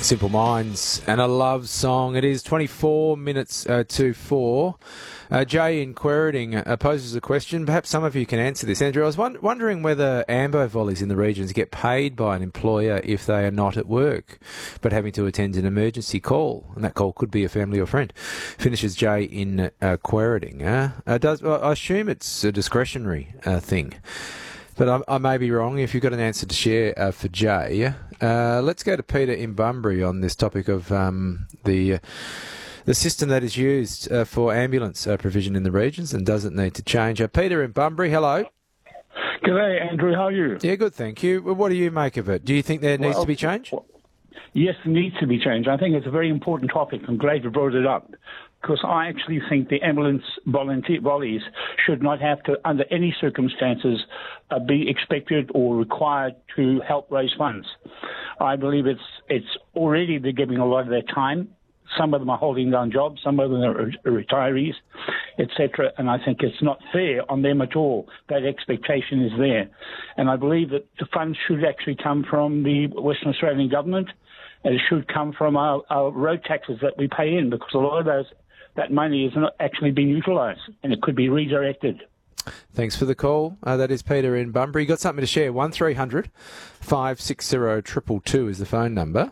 Simple Minds and a love song. It is 24 minutes to 4. Jay in Quairading poses a question. Perhaps some of you can answer this. Andrew, I was wondering whether ambo volleys in the regions get paid by an employer if they are not at work, but having to attend an emergency call, and that call could be a family or friend. Finishes Jay in Quairading. I assume it's a discretionary thing. But I may be wrong. If you've got an answer to share for Jay, let's go to Peter in Bunbury on this topic of the system that is used for ambulance provision in the regions and doesn't need to change. Peter in Bunbury, hello. G'day, Andrew. How are you? Yeah, good, thank you. What do you make of it? Do you think there needs to be change? Yes, it needs to be changed. I think it's a very important topic. I'm glad you brought it up, because I actually think the ambulance volleys should not have to, under any circumstances, be expected or required to help raise funds. I believe it's already they're giving a lot of their time. Some of them are holding down jobs, some of them are retirees, etc. And I think it's not fair on them at all. That expectation is there. And I believe that the funds should actually come from the Western Australian government, and it should come from our road taxes that we pay in, because a lot of that money is not actually being utilised, and it could be redirected. Thanks for the call. That is Peter in Bunbury. You got something to share? 1300 560 222 is the phone number.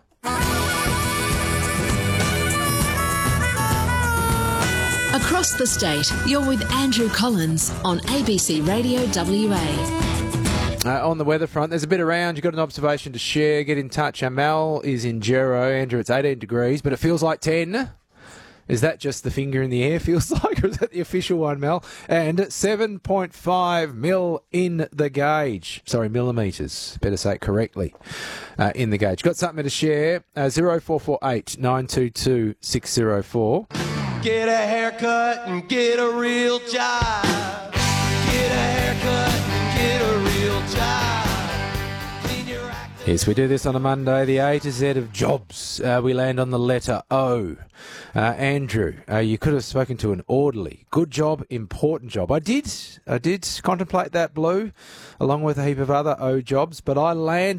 Across the state, you're with Andrew Collins on ABC Radio WA. On the weather front, there's a bit around. You've got an observation to share. Get in touch. Mel is in Gero. Andrew, it's 18 degrees, but it feels like 10. Is that just the finger in the air feels like, or is that the official one, Mel? And 7.5 mil in the gauge. Sorry, millimetres. Better say it correctly. In the gauge. Got something to share? 0448 922 604. Get a haircut and get a real job. Get a haircut and get a real job. Clean your act. Yes, we do this on a Monday, the A to Z of jobs. We land on the letter O. Andrew, you could have spoken to an orderly. Good job, important job. I did contemplate that, Blue, along with a heap of other O jobs, but I landed